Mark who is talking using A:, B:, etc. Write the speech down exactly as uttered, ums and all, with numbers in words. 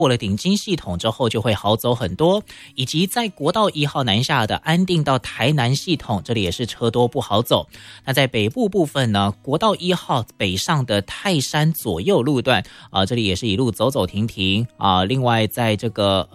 A: 过了顶金系统之后就会好走很多，以及在国道一号南下的安定到台南系统，这里也是车多不好走。那在北部部分呢，国道一号北上的泰山左右路段啊、呃，这里也是一路走走停停啊、呃。另外在这个